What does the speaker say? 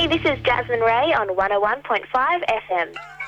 Hey, this is Jasmine Ray on 101.5 FM.